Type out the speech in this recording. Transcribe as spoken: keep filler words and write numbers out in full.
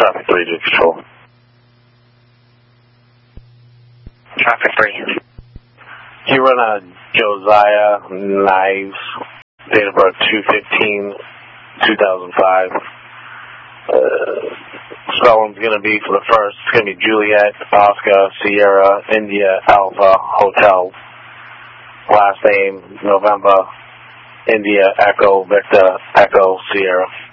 Traffic three to control. Traffic three. Can you run a Josiah Knives, date of birth two fifteen two thousand five. Uh, spelling's going to be for the first, it's going to be Juliet, Oscar, Sierra, India, Alpha, Hotel. Last name, November, India, Echo, Victor, Echo, Sierra.